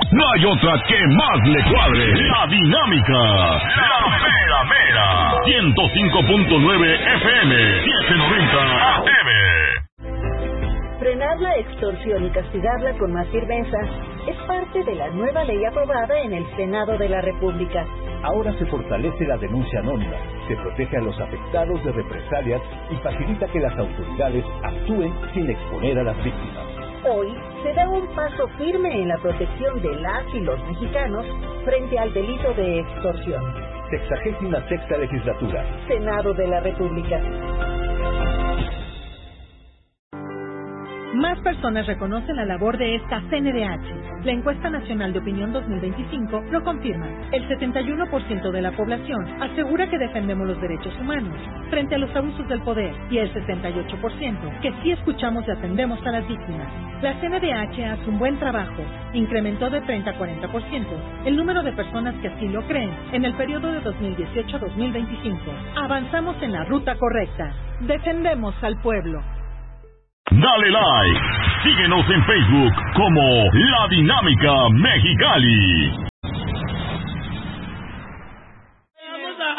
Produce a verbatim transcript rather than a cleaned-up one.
No hay otra que más le cuadre. La Dinámica. La mera mera. ciento cinco punto nueve F M. setecientos noventa A M. Frenar la extorsión y castigarla con más firmeza es parte de la nueva ley aprobada en el Senado de la República. Ahora se fortalece la denuncia anónima, se protege a los afectados de represalias y facilita que las autoridades actúen sin exponer a las víctimas. Hoy se da un paso firme en la protección de las y los mexicanos frente al delito de extorsión. Sexagésima sexta legislatura. Senado de la República. Más personas reconocen la labor de esta C N D H. La Encuesta Nacional de Opinión dos mil veinticinco lo confirma. El setenta y uno por ciento de la población asegura que defendemos los derechos humanos frente a los abusos del poder y el sesenta y ocho por ciento que sí escuchamos y atendemos a las víctimas. La C N D H hace un buen trabajo. Incrementó de treinta a cuarenta por ciento el número de personas que así lo creen en el periodo de dos mil dieciocho a dos mil veinticinco. Avanzamos en la ruta correcta. Defendemos al pueblo. Dale like. Síguenos en Facebook como La Dinámica Mexicali.